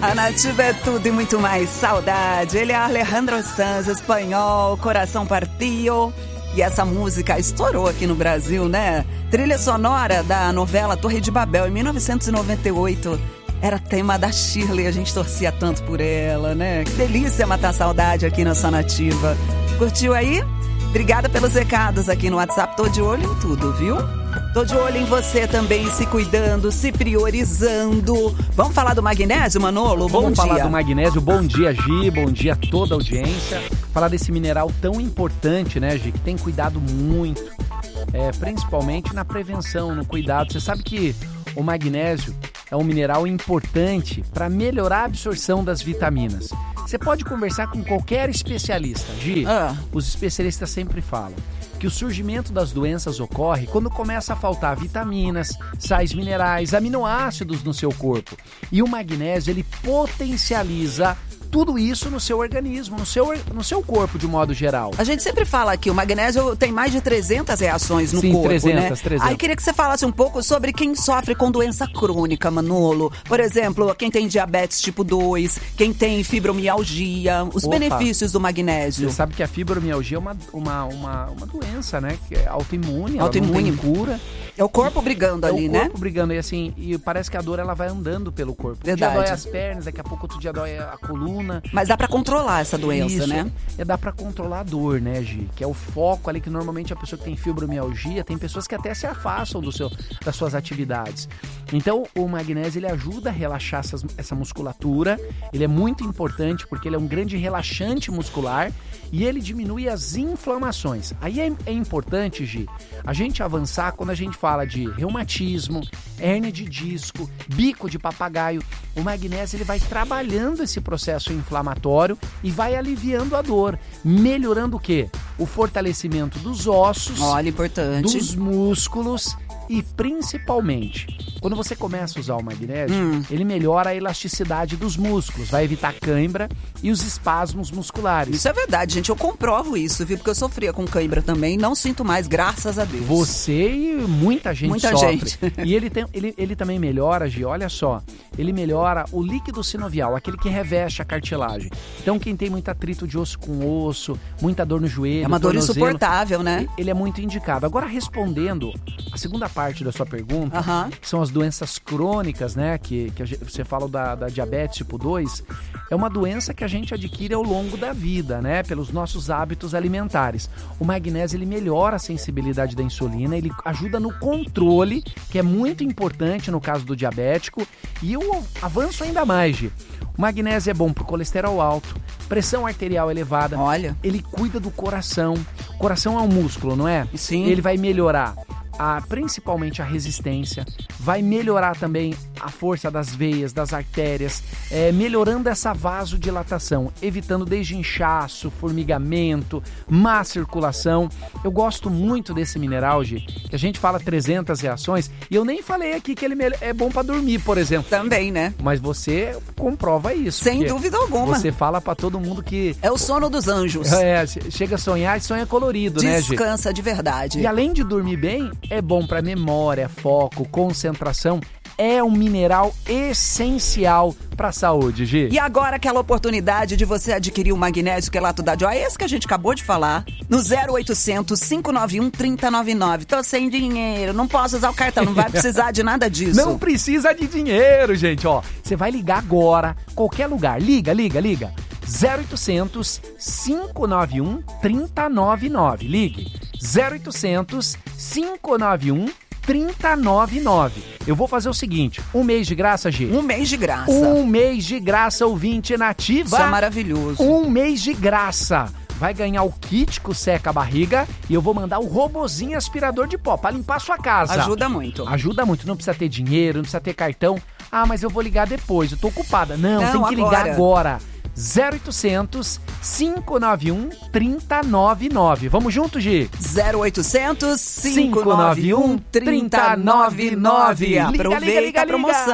A Nativa é tudo e muito mais. Saudade. Ele é Alejandro Sanz, espanhol, Coração Partido. E essa música estourou aqui no Brasil, né? Trilha sonora da novela Torre de Babel, em 1998. Era tema da Shirley, a gente torcia tanto por ela, né? Que delícia matar a saudade aqui na Sua Nativa. Curtiu aí? Obrigada pelos recados aqui no WhatsApp. Tô de olho em tudo, viu? Tô de olho em você também, se cuidando, se priorizando. Vamos falar do magnésio, Manolo? Bom dia. Vamos falar do magnésio. Bom dia, Gi. Bom dia a toda a audiência. Falar desse mineral tão importante, né, Gi? Que tem cuidado muito, principalmente na prevenção, no cuidado. Você sabe que o magnésio é um mineral importante para melhorar a absorção das vitaminas. Você pode conversar com qualquer especialista, Gi. Os especialistas sempre falam que o surgimento das doenças ocorre quando começa a faltar vitaminas, sais minerais, aminoácidos no seu corpo. E o magnésio, ele potencializa tudo isso no seu organismo, no seu corpo de modo geral. A gente sempre fala que o magnésio tem mais de 300 reações no corpo, 300, né? 300. Aí queria que você falasse um pouco sobre quem sofre com doença crônica, Manolo. Por exemplo, quem tem diabetes tipo 2, quem tem fibromialgia, os benefícios do magnésio. Você sabe que a fibromialgia é uma doença, né? Que é autoimune, ela não tem cura. É o corpo brigando ali, né? É o corpo brigando, e assim, e parece que a dor ela vai andando pelo corpo. Verdade. Um dia dói as pernas, daqui a pouco outro dia dói a coluna. Mas dá pra controlar essa doença, isso, né? Dá pra controlar a dor, né, Gi? Que é o foco ali que normalmente a pessoa que tem fibromialgia, tem pessoas que até se afastam das suas atividades. Então, o magnésio, ele ajuda a relaxar essa musculatura. Ele é muito importante porque ele é um grande relaxante muscular e ele diminui as inflamações. Aí é importante, Gi, a gente avançar quando a gente fala de reumatismo, hérnia de disco, bico de papagaio. O magnésio, ele vai trabalhando esse processo inflamatório e vai aliviando a dor, melhorando o quê? O fortalecimento dos ossos, olha, importante, dos músculos e principalmente, quando você começa a usar o magnésio, ele melhora a elasticidade dos músculos, vai evitar cãibra e os espasmos musculares. Isso é verdade, gente, eu comprovo isso, viu? Porque eu sofria com cãibra também, não sinto mais, graças a Deus. Você e muita gente sofre. E ele também melhora, Gi, olha só, ele melhora o líquido sinovial, aquele que reveste a cartilagem. Então quem tem muito atrito de osso com osso, muita dor no joelho, é uma dor insuportável, né? Ele é muito indicado. Agora, respondendo a segunda parte da sua pergunta, que são as doenças crônicas, né, que você fala da diabetes tipo 2, é uma doença que a gente adquire ao longo da vida, né, pelos nossos hábitos alimentares. O magnésio, ele melhora a sensibilidade da insulina, ele ajuda no controle, que é muito importante no caso do diabético, e eu avanço ainda mais, Gi. O magnésio é bom para o colesterol alto, pressão arterial elevada. Olha, ele cuida do coração. O coração é um músculo, não é? Sim. Ele vai melhorar principalmente a resistência, vai melhorar também a força das veias, das artérias, melhorando essa vasodilatação, evitando desde inchaço, formigamento, má circulação. Eu gosto muito desse mineral, Gi, que a gente fala 300 reações, e eu nem falei aqui que ele é bom para dormir, por exemplo. Também, né? Mas você comprova isso. Sem dúvida alguma. Você fala para todo mundo que... é o sono dos anjos. Chega a sonhar e sonha colorido, né, Gi? Descansa de verdade. E além de dormir bem, é bom para memória, foco, concentração. É um mineral essencial para a saúde, Gi. E agora aquela oportunidade de você adquirir o magnésio quelato da Joy, esse que a gente acabou de falar, no 0800 591 3099. Tô sem dinheiro, não posso usar o cartão, não vai precisar de nada disso. Não precisa de dinheiro, gente, ó. Você vai ligar agora, qualquer lugar. Liga. 0800 591 3099. Ligue. 0800 591 3099. Eu vou fazer o seguinte, um mês de graça, Gi. Um mês de graça. Um mês de graça, ouvinte Nativa. Isso é maravilhoso. Um mês de graça. Vai ganhar o kit que seca a barriga e eu vou mandar o robozinho aspirador de pó pra limpar a sua casa. Ajuda muito. Ajuda muito. Não precisa ter dinheiro, não precisa ter cartão. Ah, mas eu vou ligar depois, eu tô ocupada. Não, tem que ligar agora. 0800 591 3099. Vamos junto, Gi? 0800 591 3099. Aproveita a promoção.